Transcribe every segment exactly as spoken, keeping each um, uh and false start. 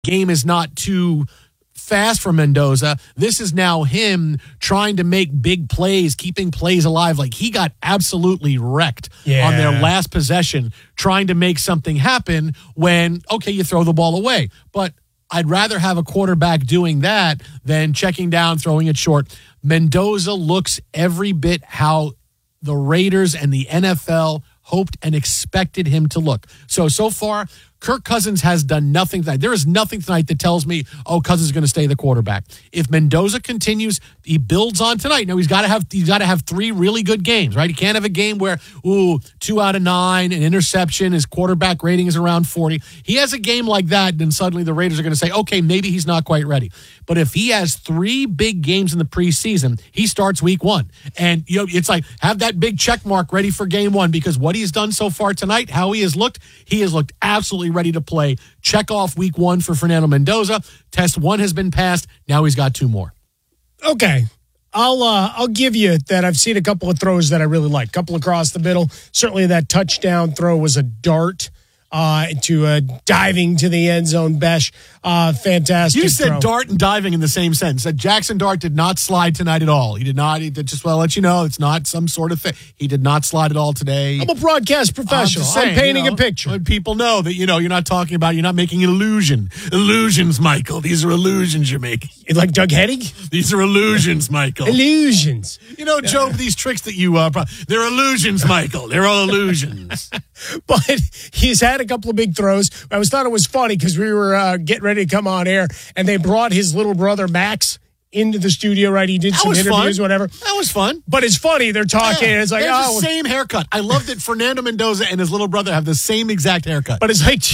game is not too fast for Mendoza. This is now him trying to make big plays, keeping plays alive. Like, he got absolutely wrecked yeah. on their last possession, trying to make something happen when, okay, you throw the ball away. But I'd rather have a quarterback doing that than checking down, throwing it short. Mendoza looks every bit how the Raiders and the N F L hoped and expected him to look. So, so far, Kirk Cousins has done nothing tonight. There is nothing tonight that tells me, oh, Cousins is going to stay the quarterback. If Mendoza continues, he builds on tonight. Now, he's got to have he's got to have three really good games, right? He can't have a game where, ooh, two out of nine, an interception, his quarterback rating is around forty. He has a game like that, then suddenly the Raiders are going to say, okay, maybe he's not quite ready. But if he has three big games in the preseason, he starts week one. And, you know, it's like, have that big check mark ready for game one, because what he's done so far tonight, how he has looked, he has looked absolutely ready to play. Check off week one for Fernando Mendoza. Test one has been passed. Now he's got two more. Okay. I'll uh, I'll give you that. I've seen a couple of throws that I really like. A couple across the middle. Certainly that touchdown throw was a dart uh, to uh, diving to the end zone. Besh, uh, fantastic. You said throw. dart and diving in the same sentence. That Jackson Dart did not slide tonight at all. He did not. He did, just well let you know, it's not some sort of thing. He did not slide at all today. I'm a broadcast professional. I'm, saying, I'm painting you know, a picture. Let people know that, you know, you're not talking about, you're not making illusion. Illusions, Michael. These are illusions you're making. Like Doug Hennig? These are illusions, Michael. Illusions. You know, Joe, yeah. these tricks that you, uh, they're illusions, Michael. They're all illusions. But he's had a couple of big throws. I was thought it was funny because we were uh, getting ready to come on air, and they brought his little brother, Max, into the studio, right? He did that some interviews, fun. whatever. That was fun. But it's funny. They're talking. Yeah, and it's like, they have oh. the same haircut. I love that Fernando Mendoza and his little brother have the same exact haircut. But it's like,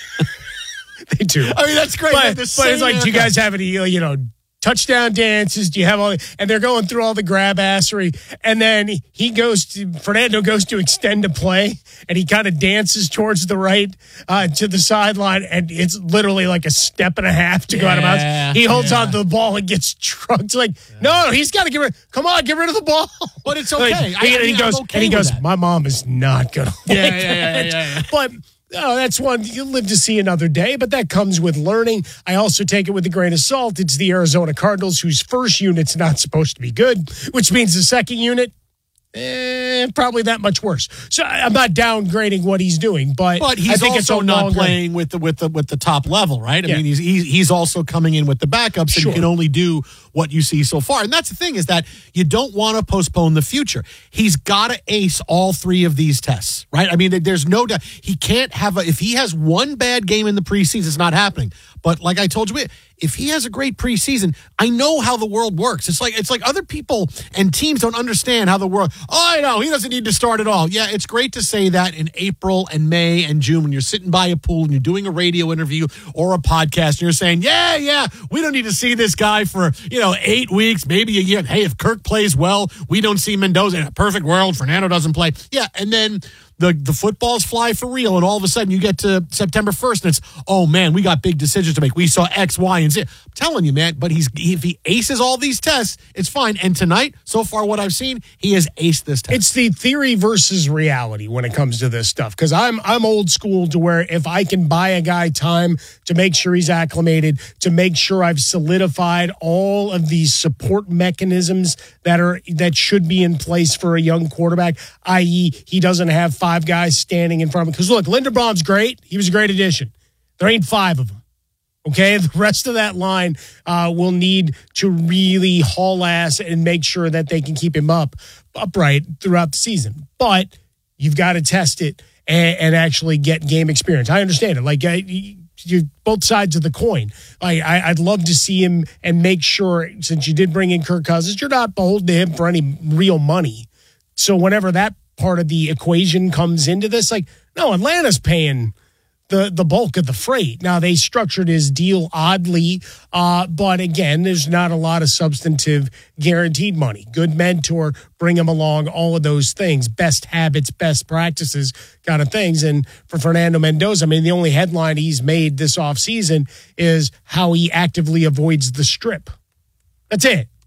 they do. I mean, that's great. But, but it's like, haircut. Do you guys have any, you know, touchdown dances? Do you have all? And they're going through all the grab assery, and then he goes to Fernando goes to extend a play, and he kind of dances towards the right uh, to the sideline, and it's literally like a step and a half to yeah, go out of bounds. He holds yeah. on to the ball and gets trucked. Like, yeah. no, he's got to get rid. Come on, get rid of the ball. But it's okay. Like, I, and I mean, he goes, okay and he goes. That. My mom is not gonna. Yeah, like yeah, yeah, yeah, yeah, yeah. But. Oh, that's one you'll live to see another day, but that comes with learning. I also take it with a grain of salt. It's the Arizona Cardinals, whose first unit's not supposed to be good, which means the second unit, eh, probably that much worse. So I'm not downgrading what he's doing, but, but he's I think also it's not longer. playing with the with the with the top level, right? I yeah. mean, he's, he's he's also coming in with the backups, sure. and you can only do what you see so far. And that's the thing, is that you don't want to postpone the future. He's got to ace all three of these tests, right? I mean, there's no doubt. He can't have a, if he has one bad game in the preseason, it's not happening. But like I told you, if he has a great preseason, I know how the world works. It's like it's like other people and teams don't understand how the world. Oh, I know he doesn't need to start at all. Yeah, it's great to say that in April and May and June when you're sitting by a pool and you're doing a radio interview or a podcast and you're saying, yeah, yeah, we don't need to see this guy for, you know, eight weeks, maybe a year. Hey, if Kirk plays well, we don't see Mendoza. In a perfect world, Fernando doesn't play. Yeah, and then the the footballs fly for real, and all of a sudden you get to September first, and it's, oh, man, we got big decisions to make. We saw X, Y, and Z. I'm telling you, man, but he's if he aces all these tests, it's fine. And tonight, so far what I've seen, he has aced this test. It's the theory versus reality when it comes to this stuff, because I'm, I'm old school to where if I can buy a guy time to make sure he's acclimated, to make sure I've solidified all of these support mechanisms that are that should be in place for a young quarterback, that is he doesn't have five guys standing in front of him. Because, look, Linderbaum's great. He was a great addition. There ain't five of them. Okay? The rest of that line uh, will need to really haul ass and make sure that they can keep him up upright throughout the season. But you've got to test it and, and actually get game experience. I understand it. Like, I, you both sides of the coin. Like, I, I'd love to see him and make sure, since you did bring in Kirk Cousins, you're not beholden to him for any real money. So whenever that part of the equation comes into this, like, no, Atlanta's paying the the bulk of the freight. Now, they structured his deal oddly, uh, but again, there's not a lot of substantive guaranteed money. Good mentor, bring him along, all of those things, best habits, best practices kind of things. And for Fernando Mendoza, I mean, the only headline he's made this offseason is how he actively avoids the strip. That's it.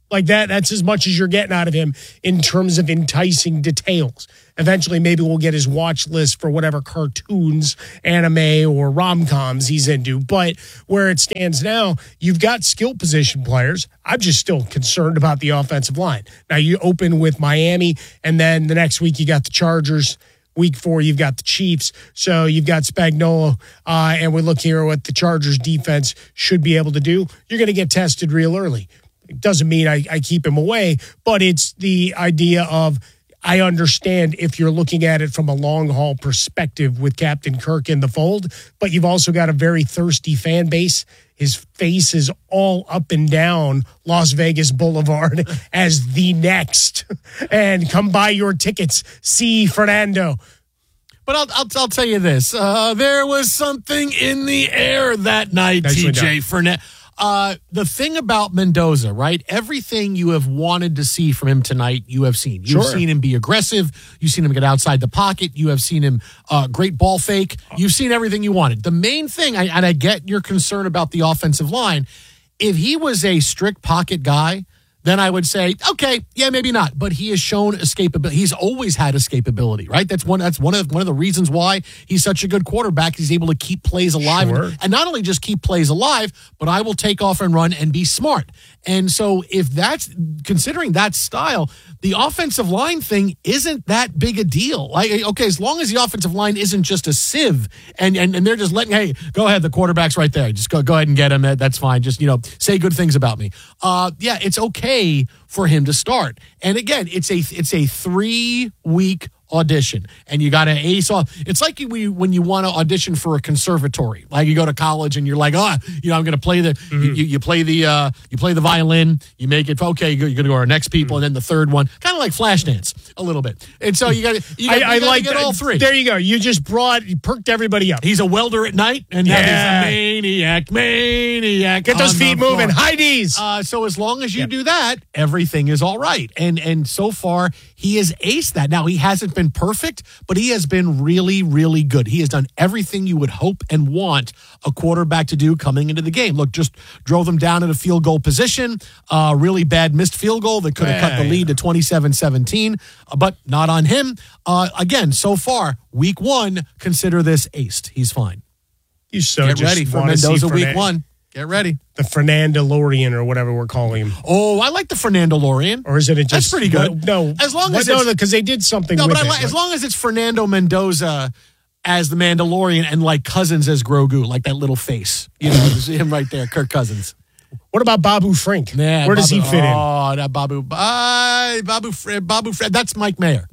Like that, that's as much as you're getting out of him in terms of enticing details. Eventually, maybe we'll get his watch list for whatever cartoons, anime, or rom-coms he's into. But where it stands now, you've got skill position players. I'm just still concerned about the offensive line. Now, you open with Miami, and then the next week you got the Chargers. Week four, you've got the Chiefs. So you've got Spagnuolo, uh, and we look here at what the Chargers defense should be able to do. You're going to get tested real early. It doesn't mean I, I keep him away, but it's the idea of I understand if you're looking at it from a long haul perspective with Captain Kirk in the fold, but you've also got a very thirsty fan base. His face is all up and down Las Vegas Boulevard as the next. And come buy your tickets. See Fernando. But I'll, I'll I'll tell you this: uh, there was something in the air that night, T J Fernando. Uh, the thing about Mendoza, right? Everything you have wanted to see from him tonight, you have seen. You've Sure. seen him be aggressive. You've seen him get outside the pocket. You have seen him uh, great ball fake. You've seen everything you wanted. The main thing, I, and I get your concern about the offensive line, if he was a strict pocket guy, then I would say, okay, yeah, maybe not. But he has shown escapability. He's always had escapability, right? That's one. That's one of one of the reasons why he's such a good quarterback. He's able to keep plays alive, Sure. and, and not only just keep plays alive, but I will take off and run and be smart. And so, if that's considering that style, the offensive line thing isn't that big a deal. Like, okay, as long as the offensive line isn't just a sieve, and and, and they're just letting, hey, go ahead, the quarterback's right there. Just go go ahead and get him. That's fine. Just, you know, say good things about me. Uh, yeah, it's okay for him to start. And again, it's a it's a three week audition, and you got to ace off. It's like you, when you want to audition for a conservatory, like you go to college and you're like, oh, you know, I'm going to play the mm-hmm. you, you play the uh, you play the violin, you make it okay. You're going to go to our next people, mm-hmm. and then the third one, kind of like Flashdance a little bit. And so you got to you got I, I like get all three. There you go. You just brought you perked everybody up. He's a welder at night, and yeah. that is a maniac, maniac. Get those feet moving, high knees. Uh, so as long as you yep. do that, everything is all right. And and so far he has aced that. Now he hasn't been perfect, but he has been really, really good. He has done everything you would hope and want a quarterback to do coming into the game. Look, just drove them down in a field goal position. Uh, really bad missed field goal that could have cut the lead to twenty-seven seventeen, uh, but not on him. Uh, again, so far, week one, consider this aced. He's fine. You so Get just ready for wanna see Mendoza Fernan- week one. Get ready. The Fernandalorian or whatever we're calling him. Oh, I like the Fernandalorian. Or is it just That's pretty good. No, as long as no, it's, because they did something. No, with but I it, like, like, as long as it's Fernando Mendoza as the Mandalorian and like Cousins as Grogu, like that little face. You know, there's him right there, Kirk Cousins. What about Babu Frink? Yeah, Where does Babu, he fit oh, in? Oh, that Babu, uh, Babu, Babu, that's Mike Mayer.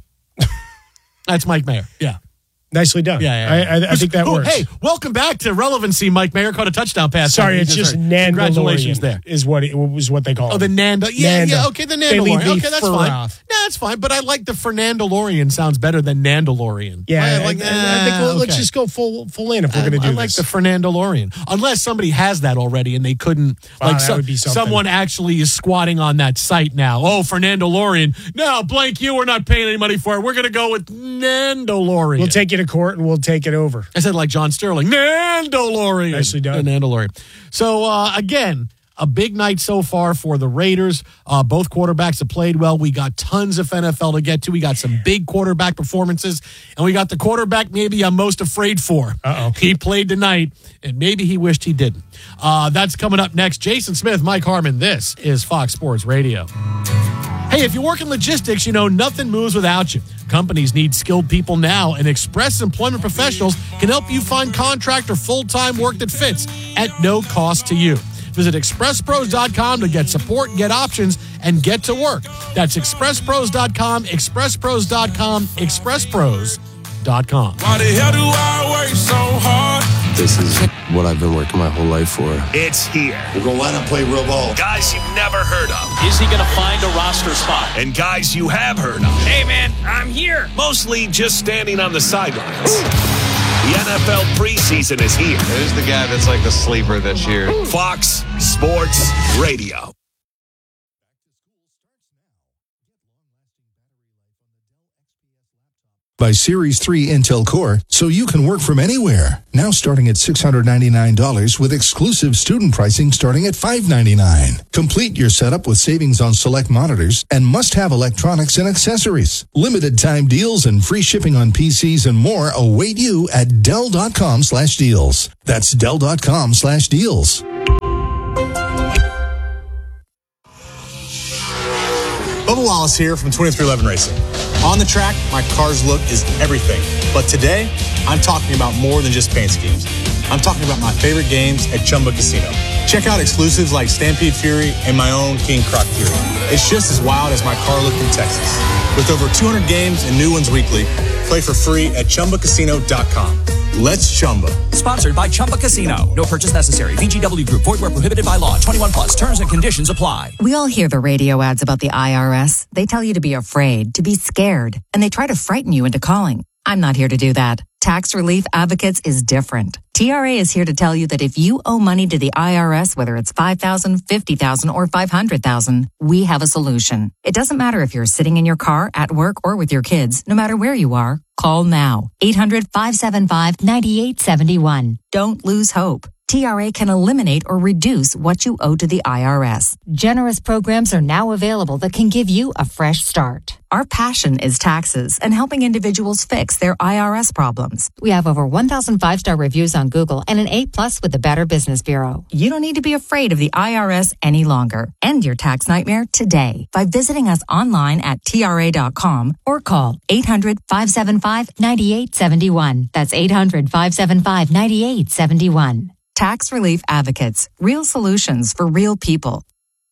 That's Mike Mayer. Yeah. Nicely done. Yeah, yeah, yeah. I, I, I think that oh, works. Hey, welcome back to Relevancy. Mike Mayer caught a touchdown pass. Sorry, it's just Nandalorian. Congratulations there. Is what it was what they call it. Oh, the Nanda. Yeah, Nanda. yeah, okay, the They leave Nandalorian. the Okay, that's fur fine. off. No, that's fine, but I like the Fernandalorian sounds better than Nandalorian. Yeah, I like, I, I think we'll, let's okay. just go full full in if we're going to do I like this. the Fernandalorian. Unless somebody has that already and they couldn't, Wow, like that so, would be something. someone actually is squatting on that site now. Oh, Fernandalorian. No, blank you, we're not paying any money for it. We're going to go with Nandalorian. We'll take you to court and we'll take it over. I said like John Sterling. Nandalorian. Nicely done. The Nandalorian. So, uh, again, a big night so far for the Raiders. Uh, both quarterbacks have played well. We got tons of N F L to get to. We got some big quarterback performances, and we got the quarterback maybe I'm most afraid for. Uh-oh. He played tonight, and maybe he wished he didn't. Uh, that's coming up next. Jason Smith, Mike Harmon. This is Fox Sports Radio. Hey, if you work in logistics, you know nothing moves without you. Companies need skilled people now, and Express Employment Professionals can help you find contract or full-time work that fits at no cost to you. Visit express pros dot com to get support, get options, and get to work. That's express pros dot com, express pros dot com, express pros dot com. Why the hell do I work so hard? This is what I've been working my whole life for. It's here. We're going to line up, play real ball. Guys you've never heard of. Is he going to find a roster spot? And guys you have heard of. Hey, man, I'm here. Mostly just standing on the sidelines. The N F L preseason is here. Who's the guy that's like the sleeper this year? Fox Sports Radio. by Series three Intel Core, so you can work from anywhere. Now starting at six hundred ninety-nine dollars with exclusive student pricing starting at five hundred ninety-nine dollars. Complete your setup with savings on select monitors and must-have electronics and accessories. Limited time deals and free shipping on P Cs and more await you at Dell.com slash deals. That's Dell.com slash deals. Bubba Wallace here from twenty-three eleven Racing. On the track, my car's look is everything. But today, I'm talking about more than just paint schemes. I'm talking about my favorite games at Chumba Casino. Check out exclusives like Stampede Fury and my own King Croc Fury. It's just as wild as my car look in Texas. With over two hundred games and new ones weekly, play for free at Chumba Casino dot com. Let's Chumba. Sponsored by Chumba Casino. No purchase necessary. V G W Group. Void where prohibited by law. twenty-one plus. Terms and conditions apply. We all hear the radio ads about the I R S. They tell you to be afraid, to be scared, and they try to frighten you into calling. I'm not here to do that. Tax Relief Advocates is different. T R A is here to tell you that if you owe money to the I R S, whether it's five thousand dollars, fifty thousand dollars, or five hundred thousand dollars, we have a solution. It doesn't matter if you're sitting in your car, at work, or with your kids. No matter where you are, call now. eight hundred, five seven five, nine eight seven one. Don't lose hope. T R A can eliminate or reduce what you owe to the I R S. Generous programs are now available that can give you a fresh start. Our passion is taxes and helping individuals fix their I R S problems. We have over one thousand five-star reviews on Google and an A plus with the Better Business Bureau. You don't need to be afraid of the I R S any longer. End your tax nightmare today by visiting us online at T R A dot com or call eight hundred, five seven five, nine eight seven one. That's eight hundred, five seven five, nine eight seven one. Tax Relief Advocates. Real solutions for real people.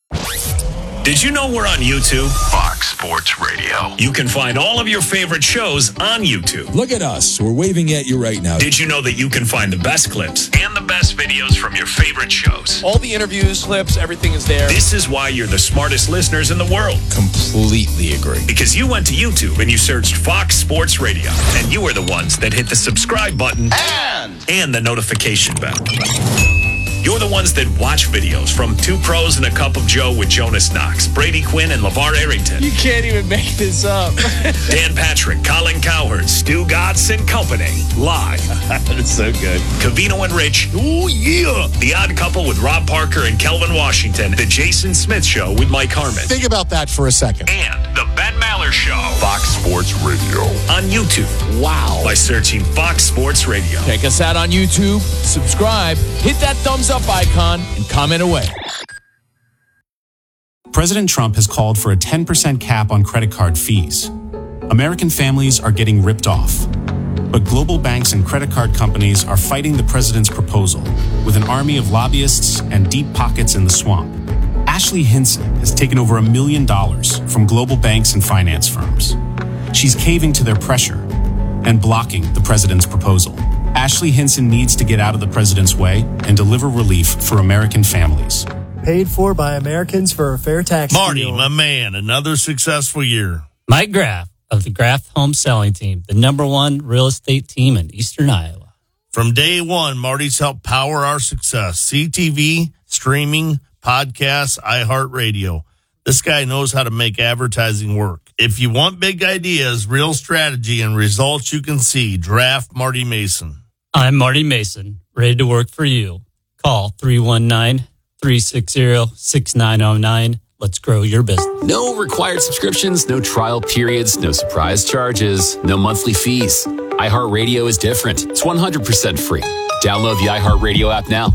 Did you know we're on YouTube? Fox Sports Radio. You can find all of your favorite shows on YouTube. Look at us. We're waving at you right now. Did you know that you can find the best clips and the best videos from your favorite shows? All the interviews, clips, everything is there. This is why you're the smartest listeners in the world. Completely agree. Because you went to YouTube and you searched Fox Sports Radio, and you were the ones that hit the subscribe button and, and the notification bell. You're the ones that watch videos from Two Pros and a Cup of Joe with Jonas Knox, Brady Quinn, and LeVar Arrington. You can't even make this up. Dan Patrick, Colin Cowherd, Stu Gatz and Company. Live. That's so good. Covino and Rich. Oh, yeah. The Odd Couple with Rob Parker and Kelvin Washington. The Jason Smith Show with Mike Harmon. Think about that for a second. And The Ben Maller Show. Fox Sports Radio. On YouTube. Wow. By searching Fox Sports Radio. Check us out on YouTube. Subscribe. Hit that thumbs up icon and comment away. President Trump has called for a ten percent cap on credit card fees. American families are getting ripped off. But global banks and credit card companies are fighting the president's proposal with an army of lobbyists and deep pockets in the swamp. Ashley Hinson has taken over a million dollars from global banks and finance firms. She's caving to their pressure and blocking the president's proposal. Ashley Hinson needs to get out of the president's way and deliver relief for American families. Paid for by Americans for a fair tax Marty, deal. my man, another successful year. Mike Graff of the Graff Home Selling Team, the number one real estate team in Eastern Iowa. From day one, Marty's helped power our success. C T V, streaming, podcasts, iHeartRadio. This guy knows how to make advertising work. If you want big ideas, real strategy, and results you can see, draft Marty Mason. I'm Marty Mason, ready to work for you. Call three one nine, three six zero, six nine zero nine. Let's grow your business. No required subscriptions, no trial periods, no surprise charges, no monthly fees. iHeartRadio is different. It's one hundred percent free. Download the iHeartRadio app now.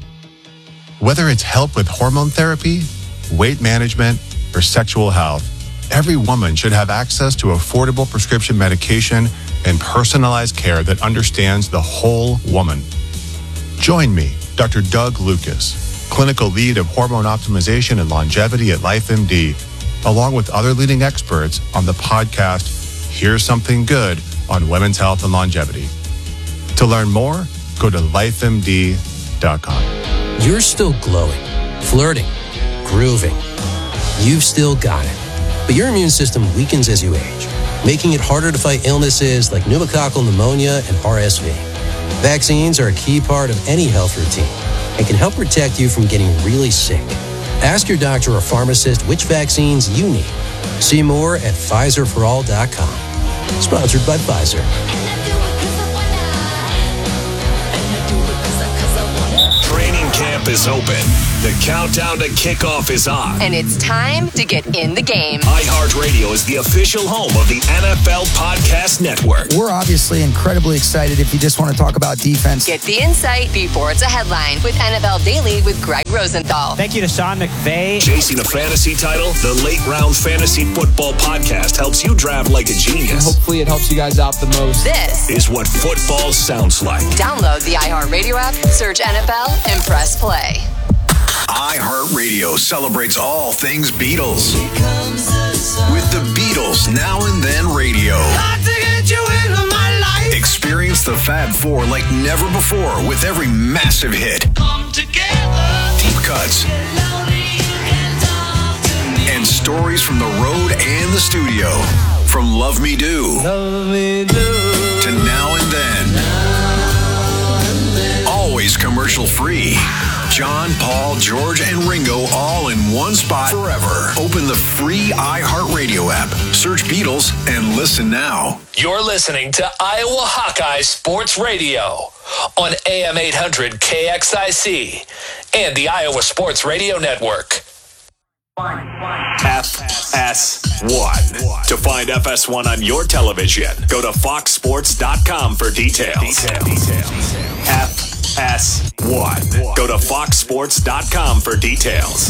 Whether it's help with hormone therapy, weight management, or sexual health, every woman should have access to affordable prescription medication and personalized care that understands the whole woman. Join me, Doctor Doug Lucas, clinical lead of hormone optimization and longevity at LifeMD, along with other leading experts on the podcast, Here's Something Good on Women's Health and Longevity. To learn more, go to life M D dot com. You're still glowing, flirting, grooving. You've still got it. But your immune system weakens as you age, making it harder to fight illnesses like pneumococcal pneumonia and R S V. Vaccines are a key part of any health routine and can help protect you from getting really sick. Ask your doctor or pharmacist which vaccines you need. See more at Pfizer for all dot com. Sponsored by Pfizer. Training camp is open. The countdown to kickoff is on. And it's time to get in the game. iHeartRadio is the official home of the N F L Podcast Network. We're obviously incredibly excited if you just want to talk about defense. Get the insight before it's a headline with N F L Daily with Greg Rosenthal. Thank you to Sean McVay. Chasing a fantasy title, the Late Round Fantasy Football Podcast helps you draft like a genius. Hopefully it helps you guys out the most. This is what football sounds like. Download the iHeartRadio app, search N F L, and press play. iHeartRadio celebrates all things Beatles. With the Beatles Now and Then Radio. Experience the Fab Four like never before with every massive hit. Deep cuts. And stories from the road and the studio. From Love Me Do, Love Me Do. To Now and Then. Always commercial free. John, Paul, George, and Ringo all in one spot forever. Open the free iHeartRadio app. Search Beatles and listen now. You're listening to Iowa Hawkeye Sports Radio on A M eight hundred K X I C and the Iowa Sports Radio Network. F S one. To find F S one on your television, go to fox sports dot com for details. F S one. Go to fox sports dot com for details.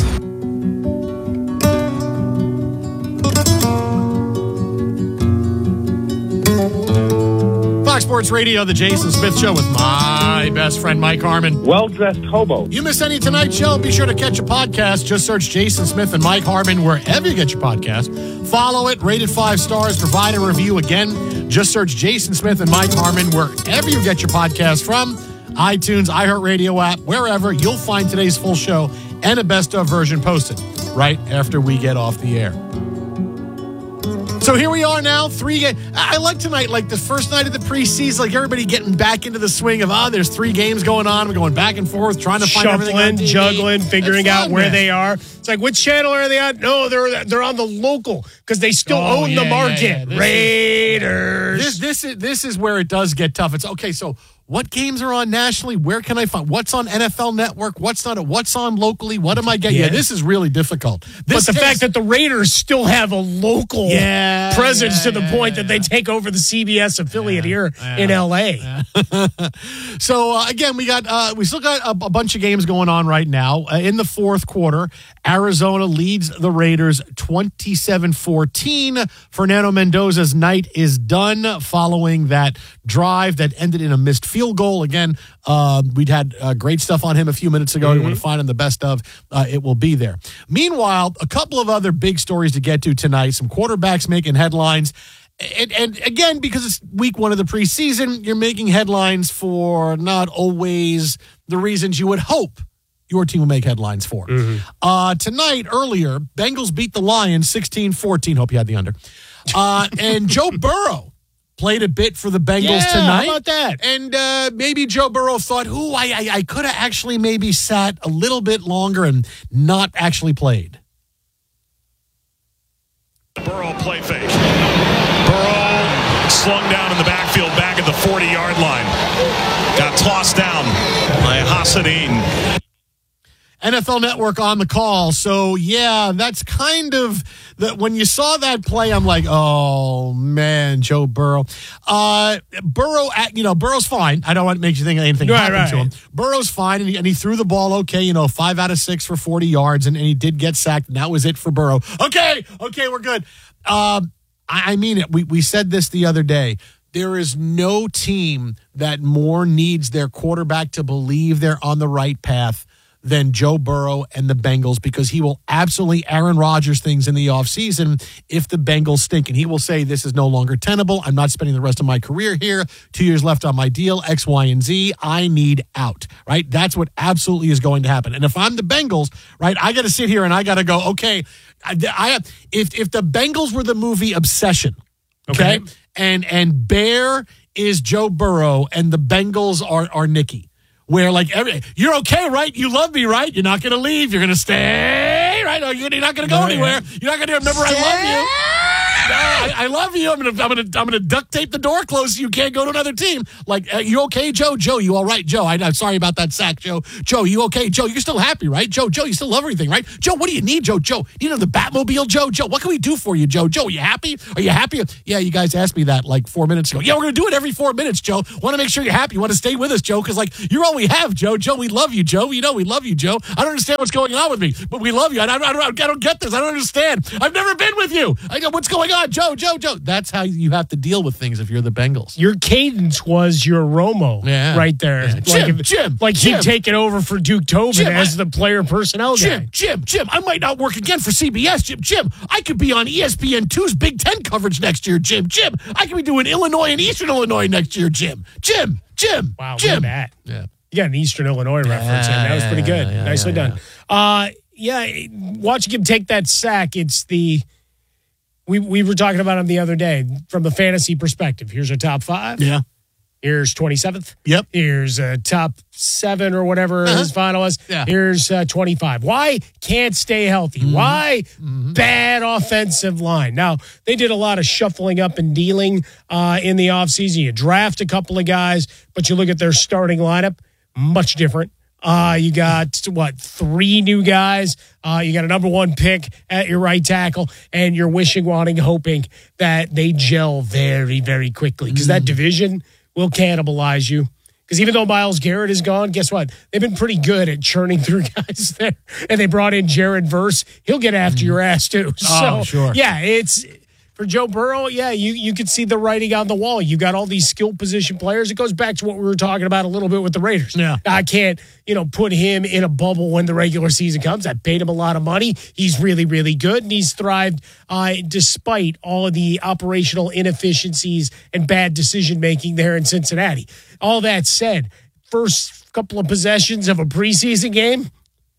Fox Sports Radio, the Jason Smith Show with my best friend, Mike Harmon. Well-dressed hobo. You miss any tonight's show, be sure to catch a podcast. Just search Jason Smith and Mike Harmon wherever you get your podcast. Follow it, rate it five stars, provide a review. Again, just search Jason Smith and Mike Harmon wherever you get your podcast from. iTunes, iHeartRadio app, wherever. You'll find today's full show and a best-of version posted right after we get off the air. So here we are now, three games. I like tonight, like the first night of the preseason, like everybody getting back into the swing of, oh, there's three games going on. We're going back and forth, trying to find everything on T V. Juggling, figuring fun, out where man. they are. It's like, which channel are they on? No, they're they're on the local because they still Oh, own yeah, the market. yeah, yeah. This Raiders. Is, this, this, is, this is where it does get tough. It's okay, so what games are on nationally? Where can I find? What's on N F L Network? What's not? What's on locally? What am I getting? Yeah, Yeah. this is really difficult. This but the takes- fact that the Raiders still have a local Yeah, presence yeah, to the yeah, point that they take over the C B S affiliate here in L A. So uh, again, we got uh, we still got a, a bunch of games going on right now. Uh, in the fourth quarter, Arizona leads the Raiders twenty-seven fourteen. Fernando Mendoza's night is done following that drive that ended in a missed field goal. Again, uh, we'd had uh, great stuff on him a few minutes ago. Mm-hmm. You want to find him the best of, uh, it will be there. Meanwhile, a couple of other big stories to get to tonight. Some quarterbacks making headlines. And, and again, because it's week one of the preseason, you're making headlines for not always the reasons you would hope your team will make headlines for. Mm-hmm. Uh, tonight, earlier, Bengals beat the Lions sixteen fourteen. Hope you had the under. Uh, and Joe Burrow played a bit for the Bengals Yeah, tonight. how about that? And uh, maybe Joe Burrow thought, ooh, I, I, I could have actually maybe sat a little bit longer and not actually played. Burrow play fake. Burrow slung down in the backfield back at the forty-yard line. Got tossed down by Hassanin. N F L Network on the call. So, yeah, that's kind of that. When you saw that play, I'm like, oh, man, Joe Burrow. Uh, Burrow, at, you know, Burrow's fine. I don't want to make you think anything Right, happened right. to him. Burrow's fine, and he, and he threw the ball okay, you know, five out of six for forty yards, and, and he did get sacked, and that was it for Burrow. Okay, okay, we're good. Um, I, I mean it. We, we said this the other day. There is no team that more needs their quarterback to believe they're on the right path than Joe Burrow and the Bengals, because he will absolutely Aaron Rodgers things in the offseason if the Bengals stink. And he will say, this is no longer tenable. I'm not spending the rest of my career here. Two years left on my deal, X, Y, and Z. I need out, right? That's what absolutely is going to happen. And if I'm the Bengals, right, I got to sit here and I got to go, okay, I, I if if the Bengals were the movie Obsession, okay, Okay. and and Bear is Joe Burrow and the Bengals are are Nicky. Where, like, every, you're okay, right? You love me, right? You're not going to leave. You're going to stay, right? You're not going to go No, anywhere. yeah. You're not going to remember I love you. I, I love you. I'm gonna, I'm gonna, I'm gonna duct tape the door closed so you can't go to another team. Like, uh, you okay, Joe? Joe, you all right, Joe? I, I'm sorry about that sack, Joe. Joe, you okay, Joe? You're still happy, right, Joe? Joe, you still love everything, right? Joe, what do you need, Joe? Joe, you know the Batmobile, Joe? Joe, what can we do for you, Joe? Joe, are you happy? Are you happy? Yeah, you guys asked me that like four minutes ago. Yeah, we're gonna do it every four minutes, Joe. Want to make sure you're happy. You want to stay with us, Joe? Because like you're all we have, Joe. Joe, we love you, Joe. You know we love you, Joe. I don't understand what's going on with me, but we love you. I, I, I, don't, I don't get this. I don't understand. I've never been with you. I know what's going on, Joe, Joe, Joe. That's how you have to deal with things if you're the Bengals. Your cadence was your Romo yeah. right there. Yeah. Like Jim, if, Jim, like Jim. he'd taken over for Duke Tobin Jim, as I, the player personnel Jim, guy. Jim, Jim, I might not work again for C B S, Jim. Jim, I could be on E S P N two's Big Ten coverage next year, Jim. Jim, I could be doing Illinois and Eastern Illinois next year, Jim. Jim, Jim, wow, Jim. Look at that. Yeah. You got an Eastern Illinois reference. Yeah, in. That was pretty good. yeah, yeah, Nicely yeah, done. Uh, yeah, watching him take that sack, it's the we we were talking about him the other day from the fantasy perspective. Here's our top five. Yeah. Here's twenty-seventh. Yep. Here's uh, top seven or whatever uh-huh. his final was. Yeah. Here's uh, twenty-five. Why can't stay healthy? Mm-hmm. Why mm-hmm. bad offensive line? Now, they did a lot of shuffling up and dealing uh, in the offseason. You draft a couple of guys, but you look at their starting lineup, much different. Uh, you got, what, three new guys. Uh, you got a number one pick at your right tackle, and you're wishing, wanting, hoping that they gel very, very quickly because mm. that division will cannibalize you. Because even though Myles Garrett is gone, guess what? They've been pretty good at churning through guys there. And they brought in Jared Verse. He'll get after mm. your ass, too. Oh, so, sure. Yeah, it's... For Joe Burrow, yeah, you, you could see the writing on the wall. You got all these skill position players. It goes back to what we were talking about a little bit with the Raiders. Yeah. I can't, you know, put him in a bubble when the regular season comes. I paid him a lot of money. He's really, really good, and he's thrived uh, despite all of the operational inefficiencies and bad decision-making there in Cincinnati. All that said, first couple of possessions of a preseason game,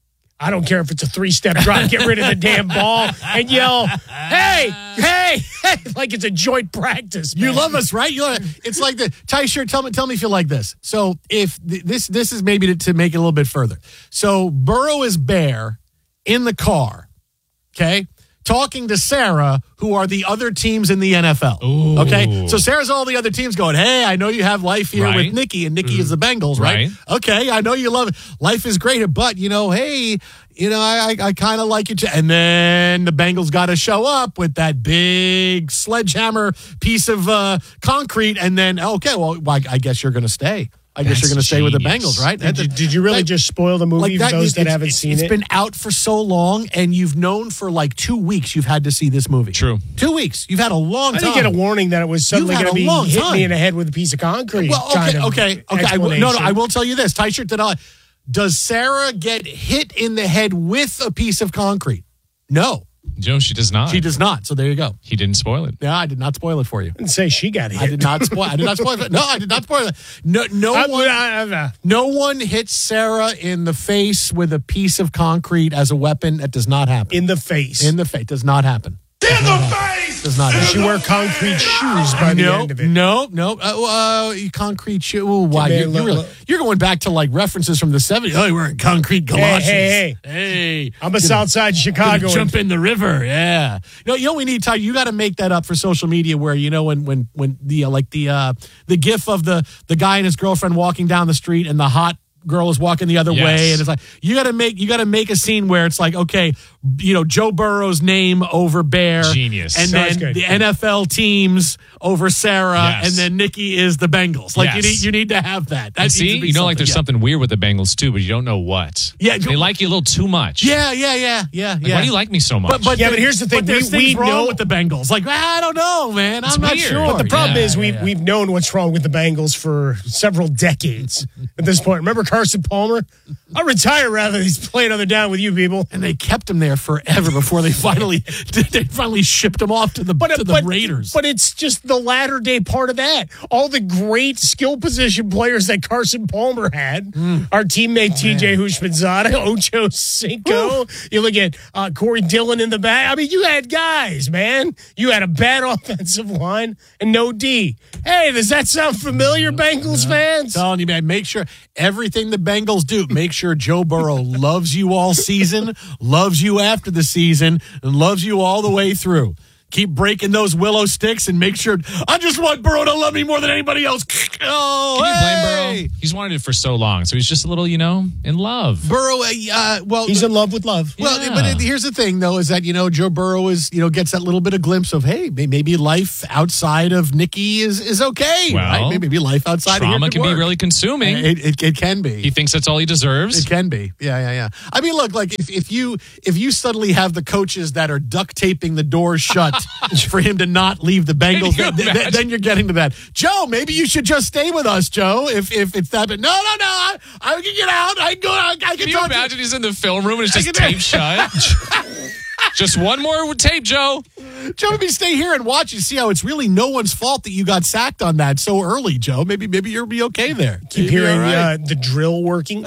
I don't care if it's a three-step drop. Get rid of the damn ball and yell, hey, hey, hey, like it's a joint practice, man. You love us, right? You love, it's like the tie shirt. Tell me, tell me if you like this. So if th- this, this is maybe to, to make it a little bit further. So Burrow is Bear in the car, okay, talking to Sarah, who are the other teams in the N F L. Ooh. Okay, so Sarah's all the other teams going, hey, I know you have life here Right. with Nikki, and Nikki mm. is the Bengals, right? Right. Okay, I know you love it. Life is great, but, you know, hey, you know, I I, I kind of like you too. And then the Bengals got to show up with that big sledgehammer piece of uh, concrete, and then, okay, well, I, I guess you're going to stay. I guess That's you're going to stay with the genius. Bengals, right? Did, you, did you really that, just spoil the movie like for those that it's, haven't it's, seen it's it? It's been out for so long, and you've known for like two weeks you've had to see this movie. True. Two weeks. You've had a long I time. didn't get a warning that it was suddenly You've had going to a be long hit time. me in the head with a piece of concrete. Well, okay, kind of okay, okay. I will, no, no, explanation. I will tell you this. Ty shirt, did I, does Sarah get hit in the head with a piece of concrete? No. No, she does not. She does not. So there you go. He didn't spoil it. Yeah, I did not spoil it for you. I didn't say she got hit. I did not spoil. I did not spoil it. No, I did not spoil it. No, no I, one. I, I, I, No one hits Sarah in the face with a piece of concrete as a weapon. That does not happen. in the face. In the face. Does not happen. In the face! Does not Does happen. she wear concrete shoes by the no, end of it? No, no. Uh, uh, concrete shoe. Ooh, wow, Man, you're, look, you're, really, look. you're going back to like references from the seventies. Oh, you're wearing concrete galoshes. Hey, hey, hey. I'm a Southside Chicago. Jump in the river. Yeah. No, you know we need, Ty. You got to make that up for social media where, you know, when when when the uh, like the uh, the gif of the the guy and his girlfriend walking down the street and the hot girl is walking the other Yes. way, and it's like you got to make you got to make a scene where it's like, okay, you know, Joe Burrow's name over Bear, Genius. and Sounds then good. the N F L teams over Sarah, Yes. and then Nikki is the Bengals. Like you Yes. need you need to have that. That And needs see, to be you know, like something. there's Yeah. something weird with the Bengals too, but you don't know what. Yeah, they like you a little too much. Yeah, yeah, yeah, yeah, Like, yeah. why do you like me so much? But, but Yeah, there- but here's the thing. But there's We- things we wrong know- with the Bengals. Like I don't know, man. It's I'm not weird. sure. But the problem Yeah, is we yeah. we've known what's wrong with the Bengals for several decades at this point. Remember Carson Palmer? I'll retire rather than he's playing another down with you people. And they kept him there forever before they finally they finally shipped him off to the to the but, Raiders. But it's just the latter day part of that. All the great skill position players that Carson Palmer had, Mm. our teammate T J Hushmanzada, Ocho Cinco. You look at uh, Corey Dillon in the back. I mean, you had guys, man. You had a bad offensive line and no D. Hey, does that sound familiar, Bengals fans? I'm telling you, man, make sure everything the Bengals do, make sure Joe Burrow loves you all season, loves you after the season, and loves you all the way through. keep breaking those willow sticks and make sure I just want Burrow to love me more than anybody else. Oh, Can you blame hey! Burrow? He's wanted it for so long, so he's just a little, you know, in love. Burrow, uh, well, he's in love with love. Well, Yeah. but it, here's the thing, though, is that you know Joe Burrow is you know gets that little bit of glimpse of hey, may- maybe life outside of Nicky is is okay. Well, right? Maybe, maybe life outside trauma of here can could be work. really consuming. It, it, it can be. He thinks that's all he deserves. It can be. Yeah, yeah, yeah. I mean, look, like if, if you if you suddenly have the coaches that are duct taping the doors shut for him to not leave the Bengals, Can you then, then, imagine? then you're getting to that. Joe, maybe you should just stay with us, Joe. If if it's that, but no, no, no. I, I can get out. I can go. I, I can, Can you talk imagine to, he's in the film room and it's I just can- taped shut? Just one more tape, Joe. Joe, maybe stay here and watch and see how it's really no one's fault that you got sacked on that so early, Joe. Maybe maybe you'll be okay there. Keep You'll be hearing all right. uh, the drill working.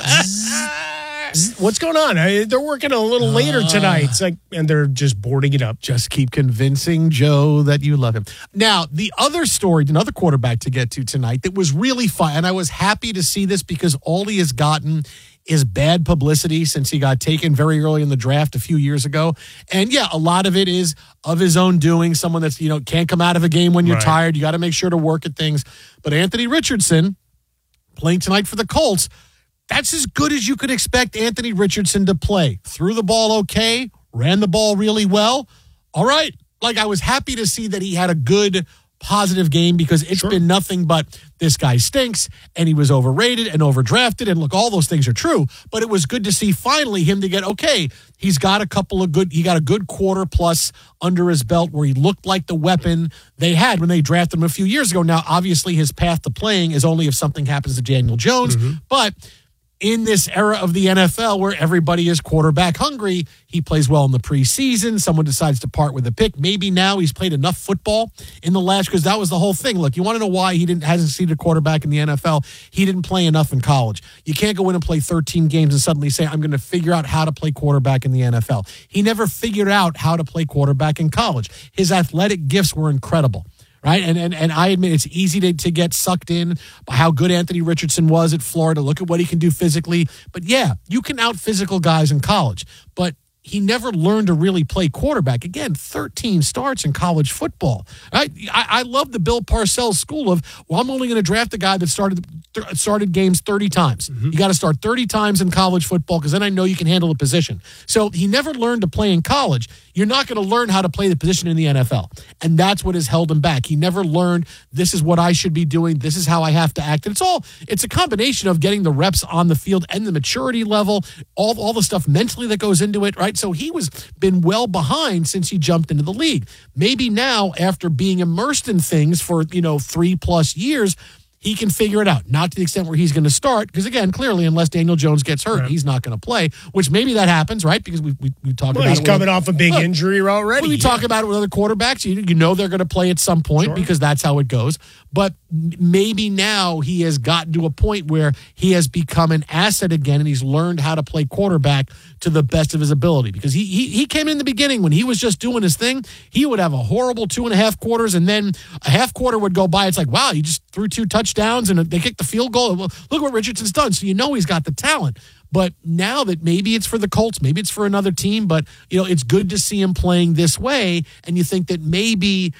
What's going on? I, they're working a little later tonight. It's like, and they're just boarding it up. Just keep convincing Joe that you love him. Now, the other story, another quarterback to get to tonight that was really fun, and I was happy to see this because all he has gotten is bad publicity since he got taken very early in the draft a few years ago. And yeah, a lot of it is of his own doing, someone that's, you know, can't come out of a game when you're Right. tired. You got to make sure to work at things. But Anthony Richardson, playing tonight for the Colts, that's as good as you could expect Anthony Richardson to play. Threw the ball okay, ran the ball really well. All right. Like, I was happy to see that he had a good, positive game because it's been nothing but this guy stinks and he was overrated and overdrafted. And look, all those things are true. But it was good to see finally him to get, okay, he's got a couple of good, he got a good quarter plus under his belt where he looked like the weapon they had when they drafted him a few years ago. Now, obviously, his path to playing is only if something happens to Daniel Jones. But in this era of the N F L where everybody is quarterback hungry, he plays well in the preseason. Someone decides to part with a pick. Maybe now he's played enough football in the last, because that was the whole thing. Look, you want to know why he didn't hasn't seen a quarterback in the N F L? He didn't play enough in college. You can't go in and play thirteen games and suddenly say, I'm going to figure out how to play quarterback in the N F L. He never figured out how to play quarterback in college. His athletic gifts were incredible. Right. And, and and I admit it's easy to, to get sucked in by how good Anthony Richardson was at Florida. Look at what he can do physically. But yeah, you can out physical guys in college. But he never learned to really play quarterback. Again, thirteen starts in college football. Right? I, I love the Bill Parcells school of, well, I'm only going to draft a guy that started th- started games thirty times. Mm-hmm. You got to start thirty times in college football because then I know you can handle the position. So he never learned to play in college. You're not going to learn how to play the position in the N F L. And that's what has held him back. He never learned, this is what I should be doing. This is how I have to act. And it's all, it's a combination of getting the reps on the field and the maturity level, all, all the stuff mentally that goes into it, right? So he was been well behind since he jumped into the league. Maybe now, after being immersed in things for, you know, three plus years, he can figure it out. Not to the extent where he's going to start, because again, clearly, unless Daniel Jones gets hurt, he's not going to play. Which maybe that happens, right? Because we we, we talked Well, about he's it. coming with, off a big look, injury already. We yeah. talk about it with other quarterbacks. You, you know they're going to play at some point Sure. because that's how it goes. But m- maybe now he has gotten to a point where he has become an asset again, and he's learned how to play quarterback to the best of his ability. Because he he, he came in the beginning when he was just doing his thing. He would have a horrible two and a half quarters, and then a half quarter would go by. It's like, wow, he just threw two touchdowns and they kicked the field goal. Well, look what Richardson's done. So you know he's got the talent. But now that maybe it's for the Colts, maybe it's for another team, but you know it's good to see him playing this way, and you think that maybe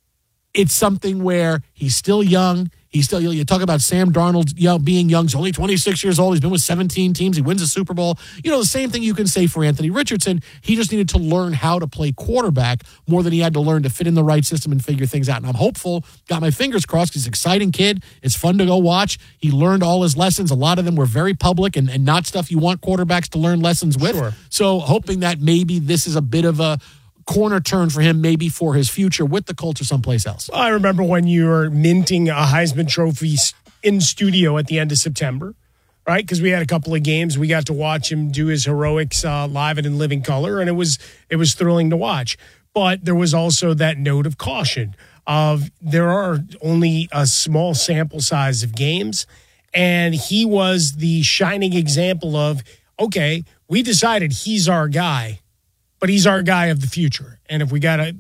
it's something where he's still young. He's still, you talk about Sam Darnold you know, being young. He's only twenty-six years old. He's been with seventeen teams. He wins a Super Bowl. You know, the same thing you can say for Anthony Richardson. He just needed to learn how to play quarterback more than he had to learn to fit in the right system and figure things out. And I'm hopeful, got my fingers crossed. He's an exciting kid. It's fun to go watch. He learned all his lessons. A lot of them were very public and, and not stuff you want quarterbacks to learn lessons with. Sure. So hoping that maybe this is a bit of a corner turn for him, maybe for his future with the Colts or someplace else. I remember when you were minting a Heisman Trophy in studio at the end of September, right? Because we had a couple of games. We got to watch him do his heroics uh, live and in living color, and it was it was thrilling to watch. But there was also that note of caution of there are only a small sample size of games, and he was the shining example of, okay, we decided he's our guy, but he's our guy of the future. And if we got to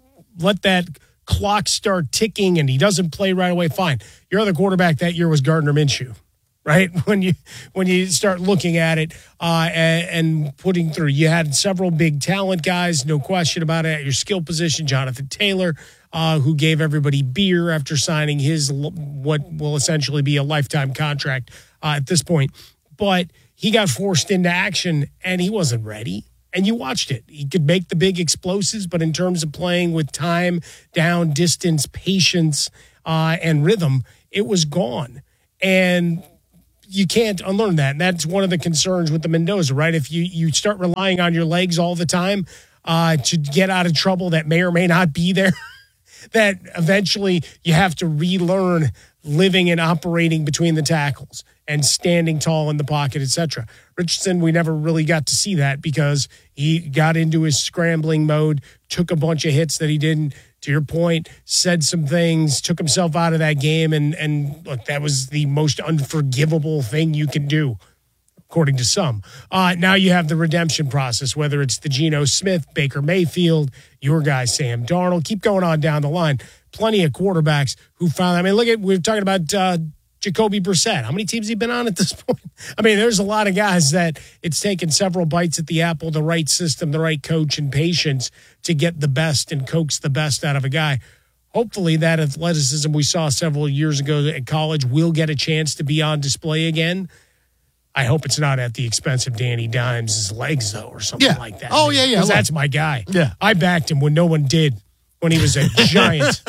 let that clock start ticking and he doesn't play right away, fine. Your other quarterback that year was Gardner Minshew, right? When you when you start looking at it uh, and, and putting through, you had several big talent guys, no question about it, at your skill position. Jonathan Taylor, uh, who gave everybody beer after signing his what will essentially be a lifetime contract uh, at this point. But he got forced into action, and he wasn't ready. And you watched it. He could make the big explosives, but in terms of playing with time, down, distance, patience, uh, and rhythm, it was gone. And you can't unlearn that. And that's one of the concerns with the Mendoza, right? If you, you start relying on your legs all the time uh, to get out of trouble that may or may not be there, that eventually you have to relearn living and operating between the tackles and standing tall in the pocket, et cetera. Richardson, we never really got to see that because he got into his scrambling mode, took a bunch of hits that he didn't, to your point, said some things, took himself out of that game, and, and look, that was the most unforgivable thing you can do, according to some. Uh, now you have the redemption process, whether it's the Geno Smith, Baker Mayfield, your guy Sam Darnold, keep going on down the line. Plenty of quarterbacks who found, I mean, look at, we we're talking about uh, Jacoby Brissett. How many teams has he been on at this point? I mean, there's a lot of guys that it's taken several bites at the apple, the right system, the right coach, and patience to get the best and coax the best out of a guy. Hopefully that athleticism we saw several years ago at college will get a chance to be on display again. I hope it's not at the expense of Danny Dimes' legs, though, or something yeah. like that. Oh, yeah, yeah. Because that's my guy. Yeah. I backed him when no one did, when he was a giant.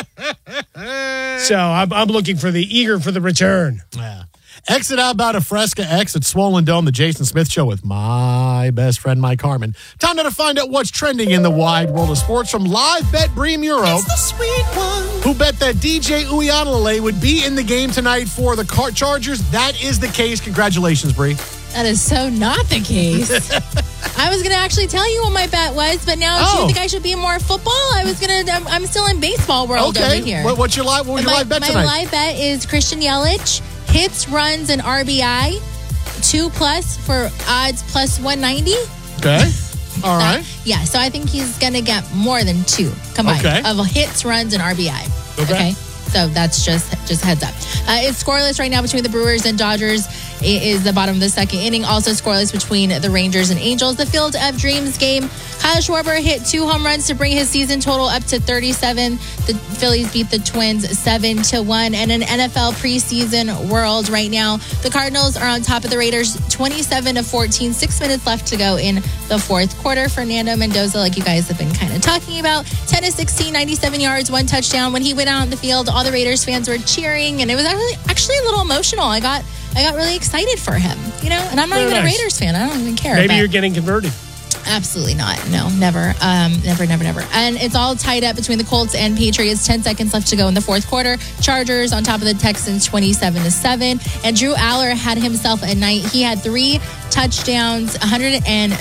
So I'm, I'm looking for the eager for the return. Yeah. Exit out about a Fresca X at Swollen Dome, the Jason Smith Show with my best friend, Mike Harmon. Time now to find out what's trending in the wide world of sports from Live Bet Bream Euro. It's the sweet one. Who bet that D J Uiagalelei would be in the game tonight for the Car- Chargers? That is the case. Congratulations, Bree. That is so not the case. I was going to actually tell you what my bet was, but now Oh. do you think I should be more football? I was going to, I'm, I'm still in baseball world Okay. over here. What, what's your live, what was your my, live bet my tonight? live bet is Christian Yelich, hits, runs, and R B I, two plus for odds plus one ninety. Okay. All right. Yeah, so I think he's going to get more than two combined Okay. of hits, runs, and R B I. Okay. So that's just just heads up. Uh, it's scoreless right now between the Brewers and Dodgers. It is the bottom of the second inning. Also scoreless between the Rangers and Angels. The Field of Dreams game. Kyle Schwarber hit two home runs to bring his season total up to thirty-seven. The Phillies beat the Twins seven to one. And in N F L preseason world right now, the Cardinals are on top of the Raiders twenty-seven to fourteen. Six minutes left to go in the fourth quarter. Fernando Mendoza, like you guys have been kind of talking about, ten to sixteen, ninety-seven yards, one touchdown. When he went out on the field, all the Raiders fans were cheering, and it was actually actually a little emotional. I got I got really excited for him, you know, and I'm not Very even nice. a Raiders fan. I don't even care. Maybe but- you're getting converted. Absolutely not. No, never. Um, never, never, never. And it's all tied up between the Colts and Patriots. ten seconds left to go in the fourth quarter. Chargers on top of the Texans twenty-seven to seven. And Drew Aller had himself a night. He had three touchdowns, one hundred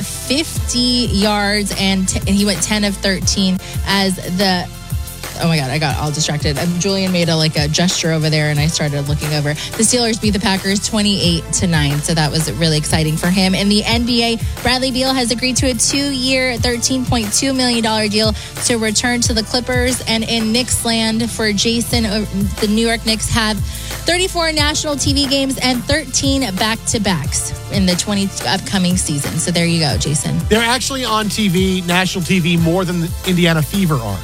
fifty yards, and, t- and he went ten of thirteen as the... Oh my God, I got all distracted. Um, Julian made a like a gesture over there, and I started looking over. The Steelers beat the Packers twenty-eight to nine, so that was really exciting for him. In the N B A, Bradley Beal has agreed to a two-year, thirteen point two million dollars deal to return to the Clippers. And in Knicks land for Jason, uh, the New York Knicks have thirty-four national T V games and thirteen back-to-backs in the twenty upcoming season. So there you go, Jason. They're actually on T V, national T V, more than the Indiana Fever are.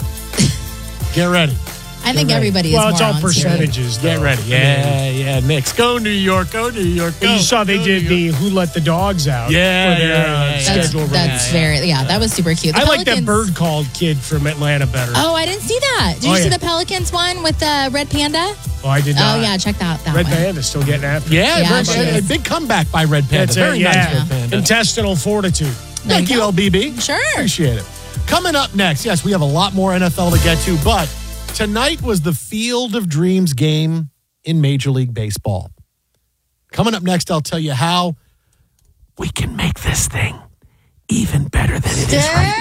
Get ready. I think everybody is Well, more it's all on percentages. Get though. ready. Yeah, yeah. Knicks. Go New York. Go New York. Go. You saw they Go did New the York. Who Let the Dogs Out Yeah, for their yeah, uh, yeah, yeah. That's, schedule. that's very, yeah, that was super cute. The I like that Pelicans- bird called kid from Atlanta better. Oh, I didn't see that. Did Oh, you see yeah. the Pelicans one with the Red Panda? Oh, I did not. Oh, yeah, check that, that Red one. Panda's still getting after it. Yeah, Yeah, Red she Panda. is. A big comeback by Red Panda. That's Very it, nice, yeah. Red Panda. Intestinal fortitude. There Thank you you, go. L B B. Sure. Appreciate it. Coming up next, yes, we have a lot more N F L to get to, but tonight was the Field of Dreams game in Major League Baseball. Coming up next, I'll tell you how we can make this thing even better than it is right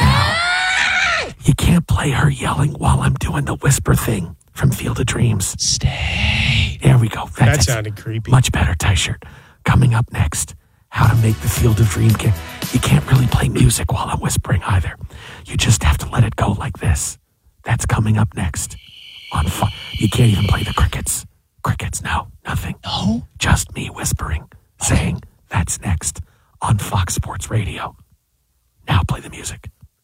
now. You can't play her yelling while I'm doing the whisper thing from Field of Dreams. Stay. There we go. That That's sounded creepy. much better, T-shirt. Coming up next, how to make the Field of Dreams game. You can't really play music while I'm whispering either. You just have to let it go like this. That's coming up next. On fu- You can't even play the crickets. Crickets, no, nothing. No? Just me whispering, saying, that's next on Fox Sports Radio. Now play the music.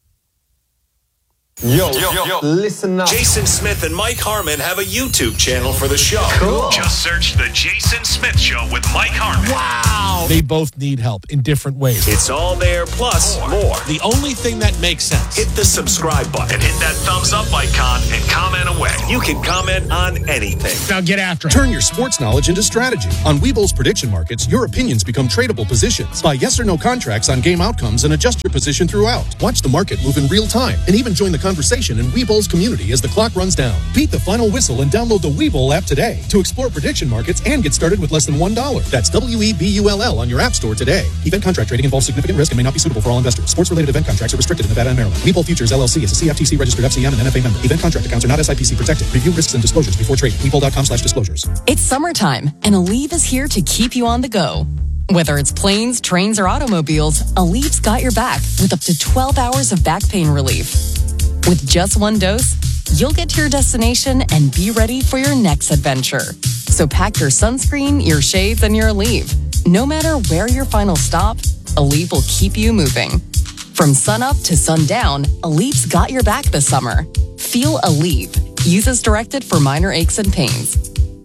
Yo, yo, yo, listen up. Jason Smith and Mike Harmon have a YouTube channel for the show. Cool. Just search The Jason Smith Show with Mike Harmon. Wow. They both need help in different ways. It's all there, plus more. more. The only thing that makes sense. Hit the subscribe button, hit that thumbs up icon, and comment away. You can comment on anything. Now get after it. Turn your sports knowledge into strategy. On Webull's prediction markets, your opinions become tradable positions. Buy yes or no contracts on game outcomes and adjust your position throughout. Watch the market move in real time and even join the conversation in Webull's community as the clock runs down. Beat the final whistle and download the Webull app today to explore prediction markets and get started with less than one dollar. That's W E B U L L on your app store today. Event contract trading involves significant risk and may not be suitable for all investors. Sports-related event contracts are restricted in Nevada and Maryland. Webull Futures, L L C is a C F T C registered F C M and N F A member. Event contract accounts are not S I P C protected. Review risks and disclosures before trading. Webull.com slash disclosures. It's summertime, and Aleve is here to keep you on the go. Whether it's planes, trains, or automobiles, Aleve's got your back with up to twelve hours of back pain relief. With just one dose, you'll get to your destination and be ready for your next adventure. So pack your sunscreen, your shades, and your Aleve. No matter where your final stop, Aleve will keep you moving. From sunup to sundown, Aleve's got your back this summer. Feel Aleve. Use as directed for minor aches and pains.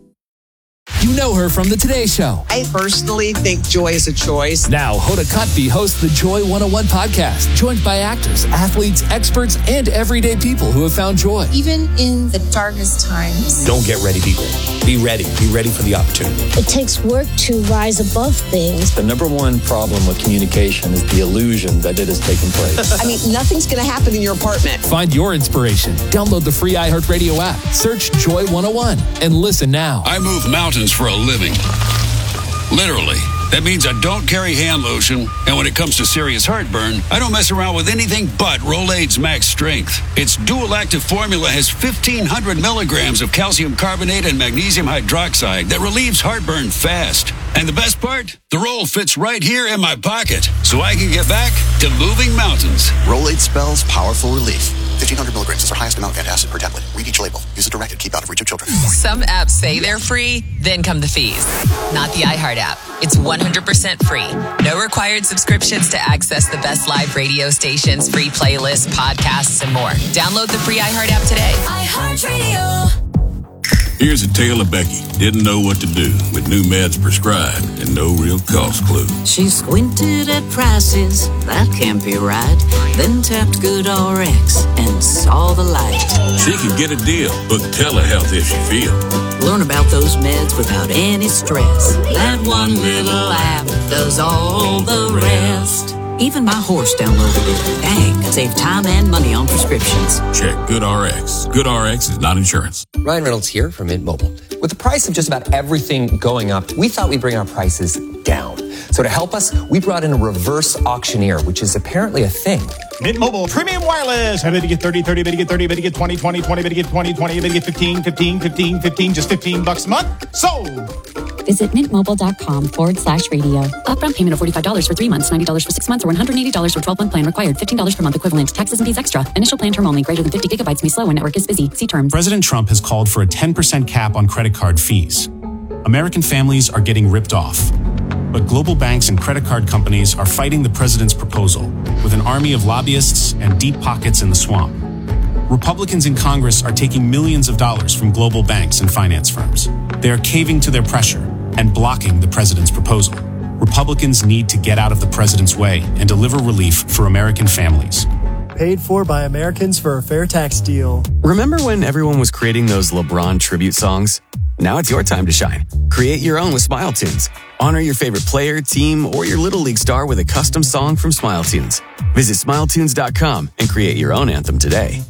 You know her from The Today Show. I personally think joy is a choice. Now, Hoda Kotb hosts the Joy one oh one podcast, joined by actors, athletes, experts, and everyday people who have found joy. Even in the darkest times. Don't get ready, be ready. Be ready. Be ready for the opportunity. It takes work to rise above things. The number one problem with communication is the illusion that it is taking place. I mean, nothing's going to happen in your apartment. Find your inspiration. Download the free iHeartRadio app. Search Joy one oh one and listen now. I move mountains for a living. Literally. That means I don't carry hand lotion, and when it comes to serious heartburn, I don't mess around with anything but Rolaids Max Strength. Its dual-active formula has fifteen hundred milligrams of calcium carbonate and magnesium hydroxide that relieves heartburn fast. And the best part? The roll fits right here in my pocket, so I can get back to moving mountains. Rolaids spells powerful relief. fifteen hundred milligrams is our highest amount of antacid per tablet. Read each label. Use it directed. Keep out of reach of children. Some apps say they're free, then come the fees. Not the iHeart app. It's one hundred percent free. No required subscriptions to access the best live radio stations, free playlists, podcasts, and more. Download the free iHeart app today. iHeartRadio. Here's a tale of Becky. Didn't know what to do with new meds prescribed and no real cost clue. She squinted at prices, that can't be right. Then tapped GoodRx and saw the light. She can get a deal, book telehealth if she feel. Learn about those meds without any stress. That one little app does all the rest. Even my horse downloaded it. Dang, save time and money on prescriptions. Check GoodRx. GoodRx is not insurance. Ryan Reynolds here from Mint Mobile. With the price of just about everything going up, we thought we'd bring our prices down. So to help us, we brought in a reverse auctioneer, which is apparently a thing. Mint Mobile Premium Wireless. How did you get thirty, thirty, bid you get thirty, bid you get twenty, twenty, twenty, bid you get twenty, twenty, bid you get fifteen, fifteen, fifteen, fifteen, just fifteen bucks a month? Sold! Visit mintmobile.com forward slash radio. Upfront payment of forty-five dollars for three months, ninety dollars for six months, or one hundred eighty dollars for twelve-month plan required. fifteen dollars per month equivalent. Taxes and fees extra. Initial plan term only. Greater than fifty gigabytes may slow when network is busy. See terms. President Trump has called for a ten percent cap on credit card fees. American families are getting ripped off. But global banks and credit card companies are fighting the president's proposal with an army of lobbyists and deep pockets in the swamp. Republicans in Congress are taking millions of dollars from global banks and finance firms. They are caving to their pressure and blocking the president's proposal. Republicans need to get out of the president's way and deliver relief for American families. Paid for by Americans for a fair tax deal. Remember when everyone was creating those LeBron tribute songs? Now it's your time to shine. Create your own with Smile Tunes. Honor your favorite player, team, or your Little League star with a custom song from Smile Tunes. Visit smile tunes dot com and create your own anthem today.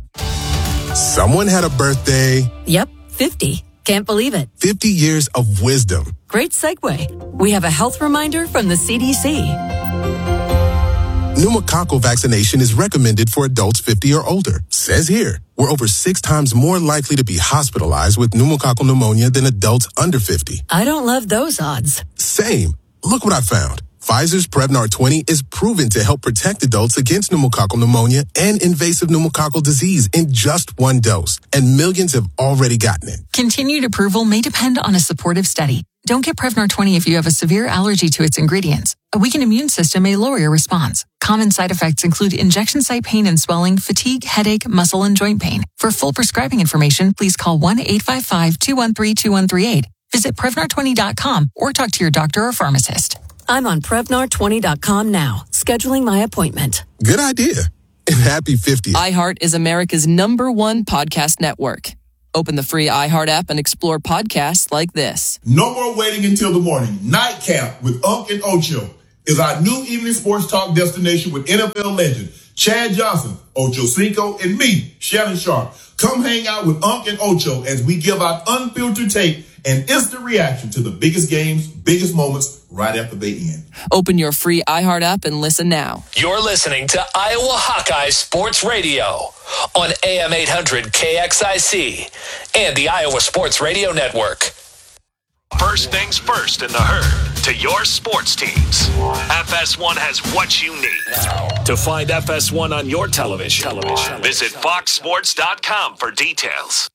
Someone had a birthday. Yep, fifty. Can't believe it. fifty years of wisdom. Great segue. We have a health reminder from the C D C. Pneumococcal vaccination is recommended for adults fifty or older. Says here, we're over six times more likely to be hospitalized with pneumococcal pneumonia than adults under fifty. I don't love those odds. Same. Look what I found. Pfizer's Prevnar twenty is proven to help protect adults against pneumococcal pneumonia and invasive pneumococcal disease in just one dose, and millions have already gotten it. Continued approval may depend on a supportive study. Don't get Prevnar twenty if you have a severe allergy to its ingredients. A weakened immune system may lower your response. Common side effects include injection site pain and swelling, fatigue, headache, muscle, and joint pain. For full prescribing information, please call one eight five five, two one three, two one three eight. Visit Prevnar twenty dot com or talk to your doctor or pharmacist. I'm on Prevnar twenty dot com now, scheduling my appointment. Good idea. And happy fiftieth. iHeart is America's number one podcast network. Open the free iHeart app and explore podcasts like this. No more waiting until the morning. Nightcap with Unc and Ocho is our new evening sports talk destination with N F L legend Chad Johnson, Ocho Cinco, and me, Shannon Sharp. Come hang out with Unc and Ocho as we give out unfiltered tape and instant reaction to the biggest games, biggest moments right after they end. Open your free iHeart app and listen now. You're listening to Iowa Hawkeye Sports Radio on A M eight hundred K X I C and the Iowa Sports Radio Network. First things first in the herd to your sports teams. F S one has what you need. To find F S one on your television, television. visit fox sports dot com for details.